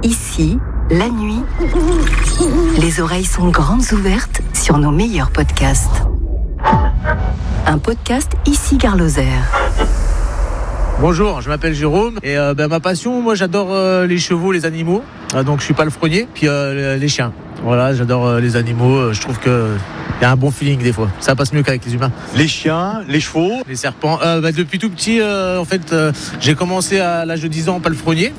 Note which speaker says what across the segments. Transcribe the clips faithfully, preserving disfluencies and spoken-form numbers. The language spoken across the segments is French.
Speaker 1: Ici, la nuit, les oreilles sont grandes ouvertes sur nos meilleurs podcasts. Un podcast Ici Gare Lozère.
Speaker 2: Bonjour, je m'appelle Jérôme et euh, ben, ma passion, moi j'adore euh, les chevaux, les animaux, euh, donc je suis palefrenier, puis euh, les chiens. Voilà, j'adore euh, les animaux, euh, je trouve qu'il y a un bon feeling des fois, ça passe mieux qu'avec les humains.
Speaker 3: Les chiens, les chevaux,
Speaker 2: les serpents, euh, ben, depuis tout petit, euh, en fait, euh, j'ai commencé à l'âge de dix ans palefrenier.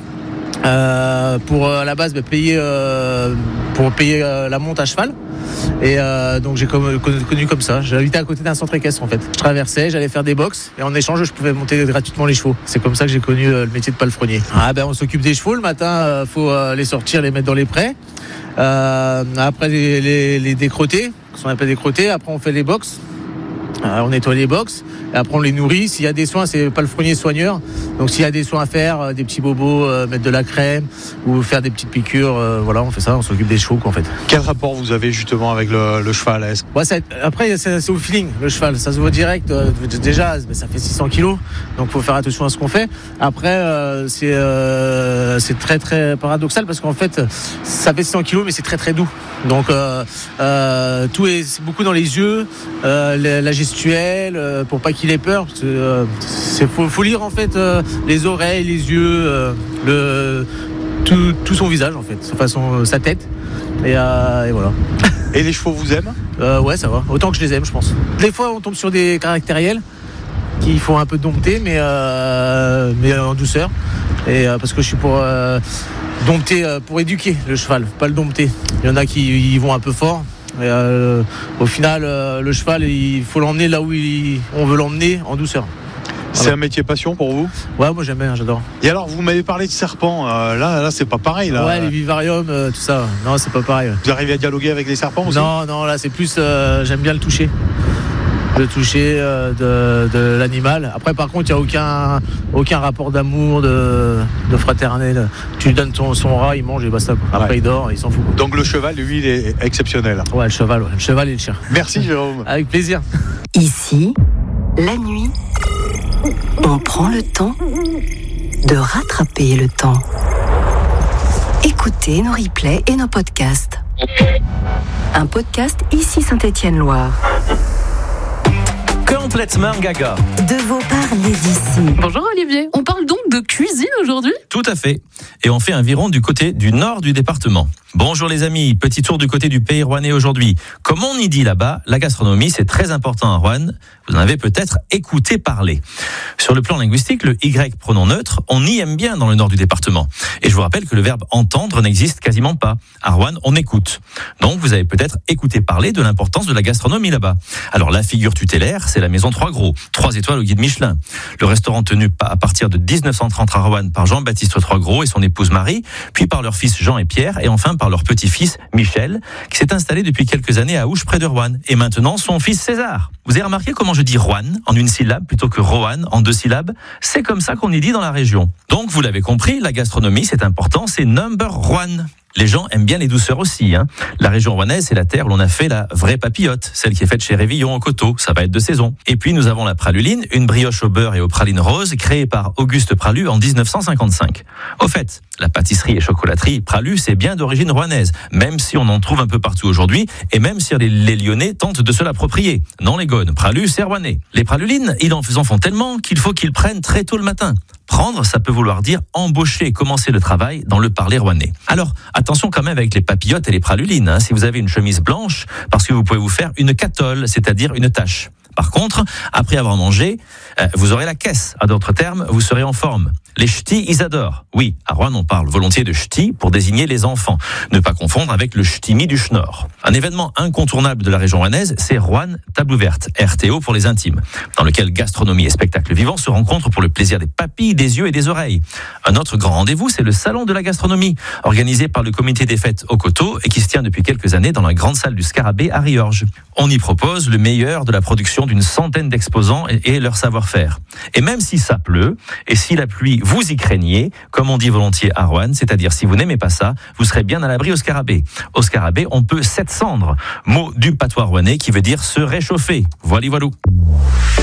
Speaker 2: Euh, pour euh, à la base bah, payer euh, pour payer euh, la monte à cheval et euh, donc j'ai connu, connu comme ça. J'habitais à côté d'un centre équestre en fait. Je traversais, j'allais faire des box et en échange je pouvais monter gratuitement les chevaux. C'est comme ça que j'ai connu euh, le métier de palefrenier. Ah ben on s'occupe des chevaux le matin, euh, faut euh, les sortir, les mettre dans les prés. Euh, après les, les, les décrotter, ce qu'on appelle décrotter. Après on fait les box. Euh, on nettoie les box et après on les nourrit. S'il y a des soins, c'est palefrenier soigneur. Donc s'il y a des soins à faire, euh, des petits bobos, euh, mettre de la crème ou faire des petites piqûres, euh, voilà, on fait ça, on s'occupe des chevaux quoi, en fait.
Speaker 3: Quel rapport vous avez justement avec le, le cheval? Est-ce...
Speaker 2: Ouais, ça, après c'est, c'est au feeling le cheval, ça se voit direct. Euh, déjà, ça fait six cents kilos, donc faut faire attention à ce qu'on fait. Après, euh, c'est euh, c'est très très paradoxal parce qu'en fait, ça fait six cents kilos, mais c'est très très doux. Donc euh, euh, tout est c'est beaucoup dans les yeux, euh, la, la gestuelle, euh, pour pas qu'il ait peur. Parce que, euh, c'est faut, faut lire en fait euh, les oreilles, les yeux, euh, le tout, tout son visage en fait, enfin son, sa tête. Et, euh, et voilà.
Speaker 3: Et les chevaux vous aiment?
Speaker 2: euh, Ouais, ça va. Autant que je les aime, je pense. Des fois, on tombe sur des caractériels qui font un peu dompter, mais euh, mais en douceur. Et euh, parce que je suis pour euh, dompter, euh, pour éduquer le cheval, pas le dompter. Il y en a qui y vont un peu fort. Et euh, au final, euh, le cheval, il faut l'emmener là où il, on veut l'emmener, en douceur.
Speaker 3: C'est voilà. Un métier passion pour vous?
Speaker 2: Ouais, moi j'aime bien, j'adore.
Speaker 3: Et alors, vous m'avez parlé de serpents. Euh, là, là, c'est pas pareil. Là.
Speaker 2: Ouais, les vivariums, euh, tout ça. Non, c'est pas pareil.
Speaker 3: Vous arrivez à dialoguer avec les serpents aussi?
Speaker 2: Non, non, là, c'est plus. Euh, j'aime bien le toucher. Le toucher euh, de, de l'animal. Après, par contre, il n'y a aucun, aucun rapport d'amour, de, de fraternel. Tu lui donnes ton, son rat, il mange et basta. Quoi. Après, ouais. Il dort, il s'en fout. Quoi.
Speaker 3: Donc, le cheval, lui, il est exceptionnel.
Speaker 2: Ouais, le cheval, ouais. Le cheval et le chien.
Speaker 3: Merci, Jérôme.
Speaker 2: Avec plaisir.
Speaker 1: Ici, la nuit, on prend le temps de rattraper le temps. Écoutez nos replays et nos podcasts. Un podcast Ici Saint-Étienne-Loire.
Speaker 4: Complètement gaga.
Speaker 1: De vos parler d'ici.
Speaker 5: Bonjour Olivier, on parle donc de cuisine aujourd'hui ?
Speaker 4: Tout à fait. Et on fait un viron du côté du nord du département. Bonjour les amis, petit tour du côté du pays rouennais aujourd'hui. Comme on y dit là-bas, la gastronomie c'est très important à Roanne. Vous en avez peut-être écouté parler. Sur le plan linguistique, le Y pronom neutre, on y aime bien dans le nord du département. Et je vous rappelle que le verbe entendre n'existe quasiment pas. À Roanne, on écoute. Donc vous avez peut-être écouté parler de l'importance de la gastronomie là-bas. Alors la figure tutélaire, c'est la maison Trois Gros, trois étoiles au guide Michelin. Le restaurant tenu à partir de dix-neuf cent trente à Roanne par Jean-Baptiste Trois Gros et son épouse Marie, puis par leurs fils Jean et Pierre, et enfin par leur petit-fils Michel, qui s'est installé depuis quelques années à Ouche près de Roanne, et maintenant son fils César. Vous avez remarqué comment je dis Roanne en une syllabe plutôt que Roanne en deux syllabes? C'est comme ça qu'on y dit dans la région. Donc vous l'avez compris, la gastronomie c'est important, c'est number Roanne. Les gens aiment bien les douceurs aussi. Hein. La région rouennaise, c'est la terre où l'on a fait la vraie papillote, celle qui est faite chez Révillon au Coteau. Ça va être de saison. Et puis nous avons la praluline, une brioche au beurre et aux pralines roses, créée par Auguste Pralu en dix-neuf cent cinquante-cinq. Au fait, la pâtisserie et chocolaterie Pralu, c'est bien d'origine rouennaise, même si on en trouve un peu partout aujourd'hui, et même si les, les Lyonnais tentent de se l'approprier. Non les gones, Pralu, c'est rouennais. Les pralulines, ils en font tellement qu'il faut qu'ils prennent très tôt le matin. Prendre, ça peut vouloir dire embaucher, commencer le travail dans le parler rouennais. Alors, attention quand même avec les papillotes et les pralulines, hein, si vous avez une chemise blanche, parce que vous pouvez vous faire une catole, c'est-à-dire une tache. Par contre, après avoir mangé, euh, vous aurez la caisse. À d'autres termes, vous serez en forme. Les ch'tis, ils adorent. Oui, à Roanne, on parle volontiers de ch'tis pour désigner les enfants. Ne pas confondre avec le ch'timi du Schnorr. Un événement incontournable de la région rouennaise, c'est Roanne Table Ouverte, R T O pour les intimes, dans lequel gastronomie et spectacle vivant se rencontrent pour le plaisir des papilles, des yeux et des oreilles. Un autre grand rendez-vous, c'est le Salon de la gastronomie, organisé par le comité des fêtes au Coteau et qui se tient depuis quelques années dans la grande salle du Scarabée à Riorges. On y propose le meilleur de la production d'une centaine d'exposants et, et leur savoir-faire. Et même si ça pleut, et si la pluie vous y craignez, comme on dit volontiers à Roanne, c'est-à-dire si vous n'aimez pas ça, vous serez bien à l'abri au Scarabée. Au Scarabée, on peut sept cendres, mot du patois rouennais qui veut dire se réchauffer. Voilà, voilà.